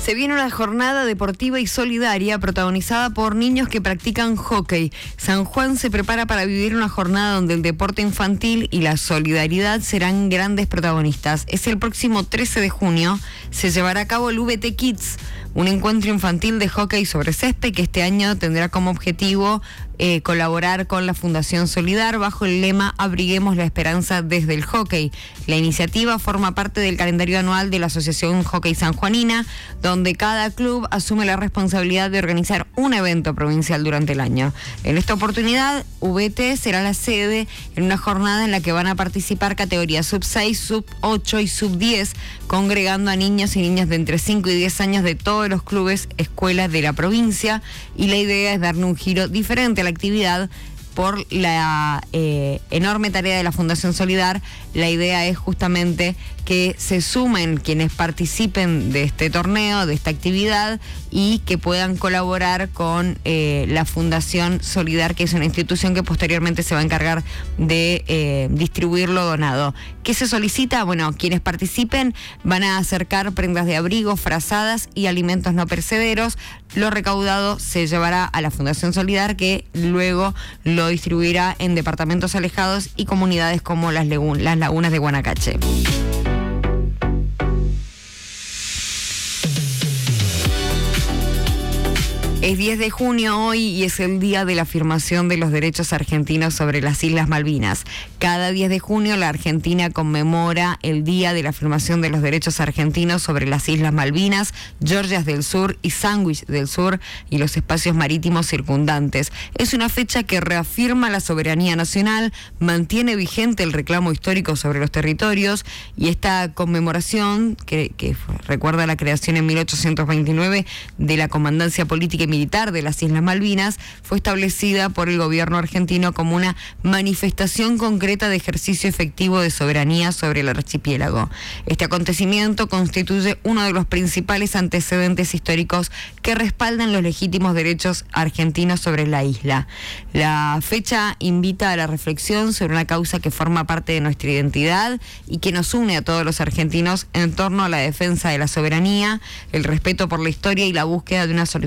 Se viene una jornada deportiva y solidaria protagonizada por niños que practican hockey. San Juan se prepara para vivir una jornada donde el deporte infantil y la solidaridad serán grandes protagonistas. Es el próximo 13 de junio. Se llevará a cabo el VT Kids, un encuentro infantil de hockey sobre césped que este año tendrá como objetivo colaborar con la Fundación Solidar bajo el lema Abriguemos la Esperanza desde el Hockey. La iniciativa forma parte del calendario anual de la Asociación Hockey Sanjuanina, donde cada club asume la responsabilidad de organizar un evento provincial durante el año. En esta oportunidad, VT será la sede en una jornada en la que van a participar categorías sub 6, sub 8 y sub 10, congregando a niños y niñas de entre 5 y 10 años de todos los clubes, escuelas de la provincia, y la idea es darle un giro diferente a la actividad. Por la enorme tarea de la Fundación Solidar, la idea es justamente que se sumen quienes participen de este torneo, de esta actividad, y que puedan colaborar con la Fundación Solidar, que es una institución que posteriormente se va a encargar de distribuir lo donado. ¿Qué se solicita? Bueno, quienes participen van a acercar prendas de abrigo, frazadas y alimentos no perecederos. Lo recaudado se llevará a la Fundación Solidar, que luego lo distribuirá en departamentos alejados y comunidades como las lagunas de Guanacache. Es 10 de junio hoy y es el día de la afirmación de los derechos argentinos sobre las Islas Malvinas. Cada 10 de junio la Argentina conmemora el día de la afirmación de los derechos argentinos sobre las Islas Malvinas, Georgias del Sur y Sandwich del Sur y los espacios marítimos circundantes. Es una fecha que reafirma la soberanía nacional, mantiene vigente el reclamo histórico sobre los territorios, y esta conmemoración, que recuerda la creación en 1829 de la Comandancia Política y Militar de las Islas Malvinas, fue establecida por el gobierno argentino como una manifestación concreta de ejercicio efectivo de soberanía sobre el archipiélago. Este acontecimiento constituye uno de los principales antecedentes históricos que respaldan los legítimos derechos argentinos sobre la isla. La fecha invita a la reflexión sobre una causa que forma parte de nuestra identidad y que nos une a todos los argentinos en torno a la defensa de la soberanía, el respeto por la historia y la búsqueda de una solución